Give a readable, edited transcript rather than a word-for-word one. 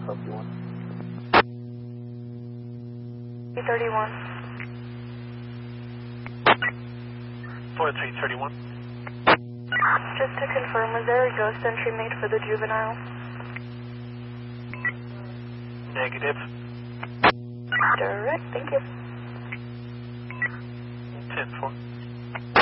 Copy one. 31. 4331. Just to confirm, was there a ghost entry made for the juvenile? Negative. Direct, thank you. 10-4.